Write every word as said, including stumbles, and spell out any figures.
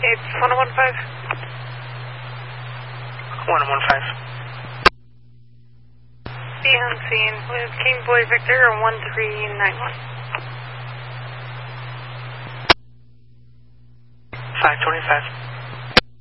It's one one five. one one five. Be on scene with King Boy Victor one three nine one. five twenty-five.